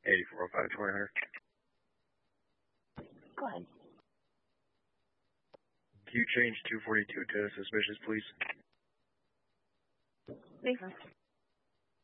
8405 200. Go ahead. Q change 242 to suspicious, please. Please.